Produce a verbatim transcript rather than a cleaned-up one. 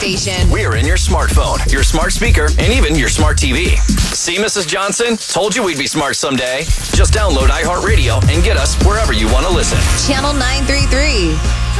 station. We're in your smartphone, your smart speaker, and even your smart T V. See, Missus Johnson? Told you we'd be smart someday. Just download iHeartRadio and get us wherever you want to listen. Channel nine three three.